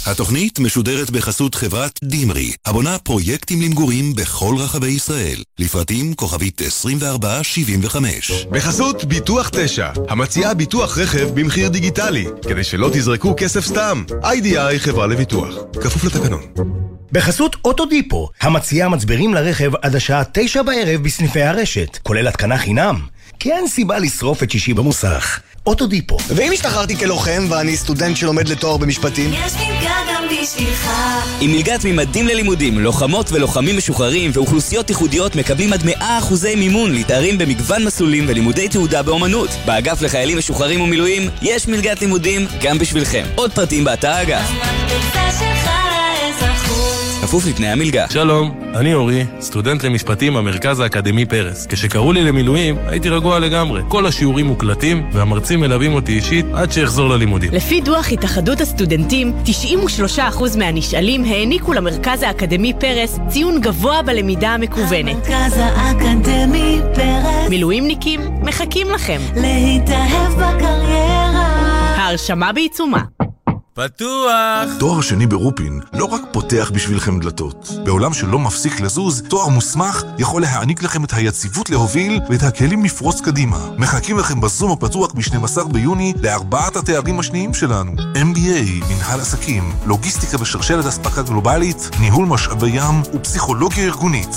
התוכנית משודרת בחסות חברת דימרי, הבונה פרויקטים למגורים בכל רחבי ישראל. לפרטים כוכבית 2475. בחסות ביטוח 9, המציעה ביטוח רכב במחיר דיגיטלי, כדי שלא תזרקו כסף סתם. IDI חברה לביטוח, כפוף לתקנון. בחסות אוטודיפו, המציעה מצברים לרכב עד השעה 9 בערב בסניפי הרשת, כולל התקנה חינם. כי אין סיבה לשרוף את שישי במוסך. אוטודיפו. ואם השתחררתי כלוחם ואני סטודנט שלומד לתואר במשפטים? יש מלגה גם בשבילך. עם מלגת ממדים ללימודים, לוחמות ולוחמים משוחררים ואוכלוסיות ייחודיות מקבלים עד 100% מימון לתארים במגוון מסלולים ולימודי תעודה באומנות. באגף לחיילים משוחררים ומילואים יש מלגת לימודים גם בשבילכם. עוד פרטים באתר האגף. כפוף לתנאי המלגה. שלום, אני אורי, סטודנט למשפטים במרכז האקדמי פרס. כשקראו לי למילואים, הייתי רגוע לגמרי. כל השיעורים מוקלטים, והמרצים מלווים אותי אישית עד שאחזור ללימודים. לפי דוח התאחדות הסטודנטים, 93% מהנשאלים העניקו למרכז האקדמי פרס ציון גבוה בלמידה המקוונת. המרכז האקדמי פרס. מילואימניקים, מחכים לכם. להתאהב בקריירה. ההרשמה בעיצומה. פתוח! תואר שני ברופין לא רק פותח בשבילכם דלתות. בעולם שלא מפסיק לזוז, תואר מוסמך יכול להעניק לכם את היציבות להוביל ואת הכלים לפרוץ קדימה. מחכים לכם בזום הפתוח ב-12 ביוני לארבעת התארים השניים שלנו. MBA, מנהל עסקים, לוגיסטיקה ושרשרת אספקה גלובלית, ניהול משאבי ים ופסיכולוגיה ארגונית.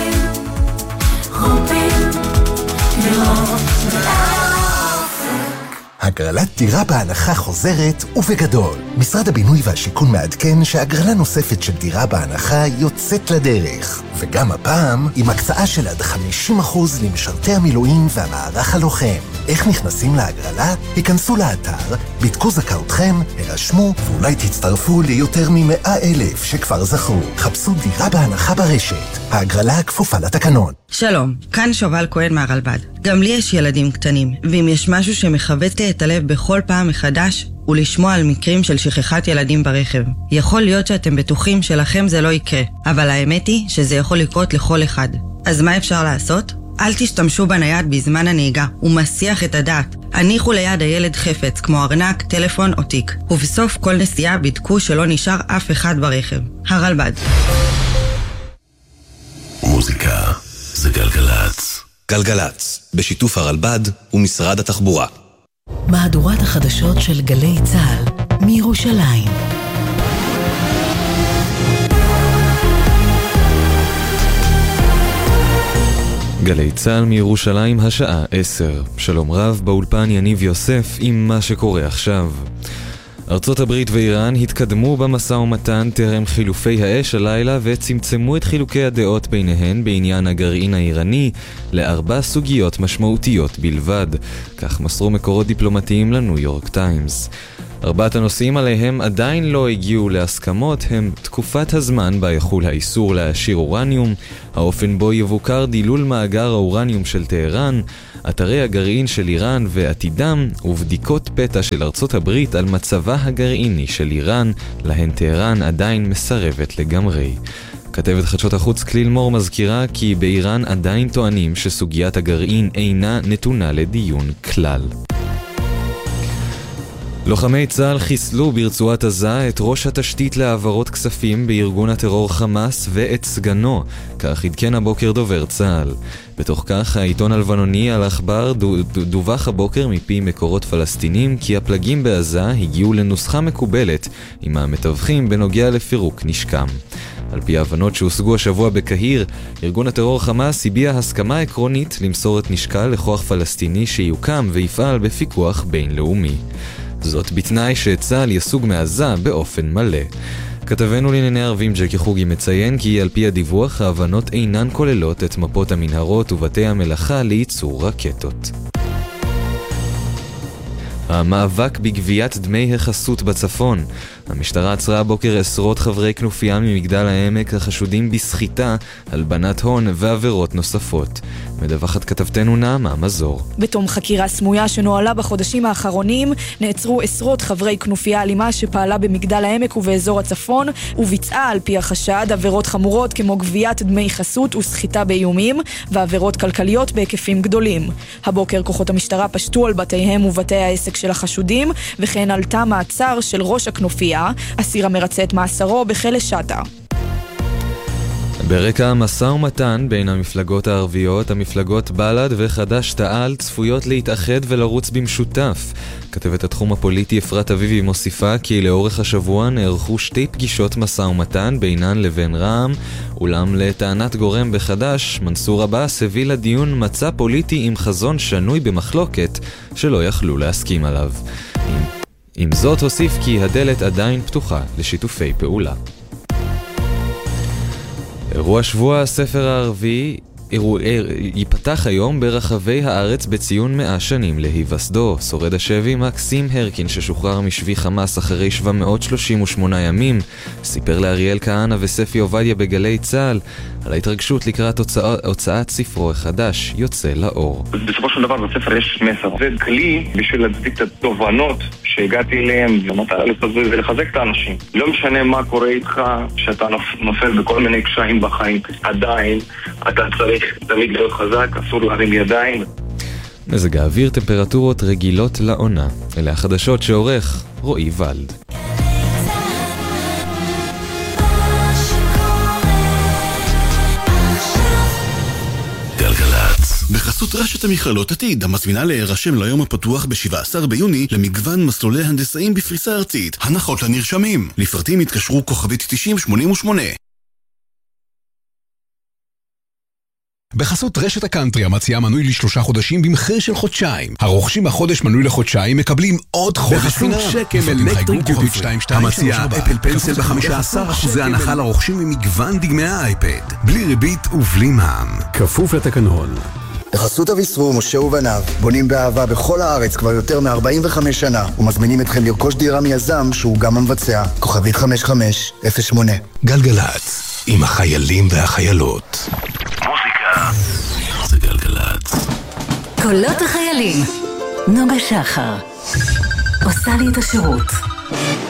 הגרלת דירה בהנחה חוזרת ובגדול. משרד הבינוי והשיכון מעדכן שהגרלה נוספת של דירה בהנחה יוצאת לדרך. וגם הפעם עם הקצאה של עד 50% למשרתי המילואים והמערך הלוחם. איך נכנסים להגרלה? היכנסו לאתר, בדקו זכאותכם, הרשמו ואולי תצטרפו ליותר מ100,000 שכבר זכו. חפשו דירה בהנחה ברשת. ההגרלה כפופה לתקנון. שלום, כאן שובל כהן מהרלב"ד. גם לי יש ילדים קטנים, ואם יש משהו שמחבט את הלב בכל פעם מחדש, הוא לשמוע על מקרים של שכחת ילדים ברכב. יכול להיות שאתם בטוחים שלכם זה לא יקרה, אבל האמת היא שזה יכול לקרות לכל אחד. אז מה אפשר לעשות? אל תשתמשו בנייד בזמן הנהיגה, הוא מסיח את הדעת. הניחו ליד הילד חפץ, כמו ארנק, טלפון או תיק. ובסוף כל נסיעה בדקו שלא נשאר אף אחד ברכב. הרלב"ד. מוזיקה זה גלגלץ. גלגלץ, בשיתוף הרלב"ד ומשרד התחבורה. מהדורת החדשות של גלי צה"ל מירושלים. גלי צה"ל מירושלים, השעה 10. שלום רב, באולפן יניב יוסף עם מה שקורה עכשיו. ארצות הברית ואיראן התקדמו במשא ומתן טרם חילופי האש הלילה וצמצמו את חילוקי הדעות ביניהן בעניין הגרעין האיראני ל4 סוגיות משמעותיות בלבד, כך מסרו מקורות דיפלומטיים לניו יורק טיימס. 4 הנושאים עליהם עדיין לא הגיעו להסכמות הם תקופת הזמן בה יחול האיסור להשאיר אורניום, האופן בו יבוקר דילול מאגר האורניום של טהרן, אתרי הגרעין של איראן ועתידם, ובדיקות פתע של ארצות הברית על מצבה הגרעיני של איראן, להן טהרן עדיין מסרבת לגמרי. כתבת חדשות החוץ כליל מור מזכירה כי באיראן עדיין טוענים שסוגיית הגרעין אינה נתונה לדיון כלל. לוחמי צה"ל חיסלו ברצועת עזה את ראש התשתית להעברות כספים בארגון הטרור חמאס ואת סגנו, כך עדכן הבוקר דובר צה"ל. בתוך כך, העיתון הלבנוני אל-אחבר דווח הבוקר מפי מקורות פלסטינים כי הפלגים בעזה הגיעו לנוסחה מקובלת עם המתווכים בנוגע לפירוק נשקם. על פי ההבנות שהושגו השבוע בקהיר, ארגון הטרור חמאס הביע הסכמה עקרונית למסור את נשקה לכוח פלסטיני שיוקם ויפעל בפיקוח בינלאומי. זאת בתנאי שצה"ל יסוג מעזה באופן מלא. כתבנו לענייני ערבים ג'קי חוגי מציין כי על פי הדיווח ההבנות אינן כוללות את מפות המנהרות ובתי המלאכה לייצור רקטות. המאבק בגביית דמי החסות בצפון. המשטרה עצרה הבוקר עשרות חברי כנופיה ממגדל העמק החשודים בסחיטה, הלבנת הון ועבירות נוספות. מדווחת כתבתנו נעמה מזור. בתום חקירה סמויה שנועלה בחודשים האחרונים, נעצרו עשרות חברי כנופיה אלימה שפעלה במגדל העמק ובאזור הצפון, וביצעה על פי החשד עבירות חמורות כמו גביית דמי חסות וסחיטה באיומים, ועבירות כלכליות בהיקפים גדולים. הבוקר כוחות המשטרה פשטו על בתיהם ובתי העסק של החשודים, וכן על תא מעצר של ראש הכנופיה, אסיר המרצה את מאסרו בכלא שטה. ברקע המשא ומתן בין המפלגות הערביות, המפלגות בל"ד וחד"ש תע"ל צפויות להתאחד ולרוץ במשותף. כתבת התחום הפוליטי אפרת אביבי מוסיפה כי לאורך השבוע נערכו 2 פגישות משא ומתן בינן לבין רע"מ, אולם לטענת גורם בחד"ש, מנסור עבאס הביא לדיון מצע פוליטי עם חזון שנוי במחלוקת שלא יכלו להסכים עליו. עם זאת הוסיף כי הדלת עדיין פתוחה לשיתופי פעולה. אירוע שבוע הספר הערבי ייפתח היום ברחבי הארץ בציון 100 שנים להיווסדו. שורד השבי מקסים הרקין ששוחרר משבי חמאס אחרי 738 ימים סיפר לאריאל כהנא וספי עובדיה בגלי צה"ל על ההתרגשות לקראת הוצאת ספרו החדש יוצא לאור. בסופו של דבר בספר יש מסר, זה כלי בשביל להצדיק את התובנות שהגעתי אליהם, ומטרה לפזר ולחזק את האנשים. לא משנה מה קורה איתך, שאתה נופל בכל מיני קשיים בחיים, עדיין אתה צריך תמיד להיות חזק, אסור להרים ידיים. מזג האוויר, טמפרטורות רגילות לעונה. אלה החדשות שעורך רועי ולד. בחסות רשת המכללות עתיד, המזמינה להירשם ליום הפתוח ב-17 ביוני למגוון מסלולי הנדסאים בפריסה ארצית. הנחות לנרשמים. לפרטים התקשרו כוכבית 9088. בחסות רשת הקאנטרי המציעה מנוי ל3 חודשים במחיר של חודשיים. הרוכשים החודש מנוי לחודשיים מקבלים עוד חודש חינם. שקם אלקטריק קיוטיק 22 המציעה אפל פנסל ב15% הנחה לרוכשים ממגוון דגמי האייפד. בלי ריבית ובלי מע"מ. כפוף לתקנון. בחסות אביסרו, משה ובניו, בונים באהבה בכל הארץ כבר יותר מ-45 שנה, ומזמינים אתכם לרכוש דירה מיזם שהוא גם המבצע. כוכבית 5508. גלגלץ, עם החיילים והחיילות. מוזיקה זה גלגלץ. קולות החיילים. נוגה שחר עושה לי את השירות.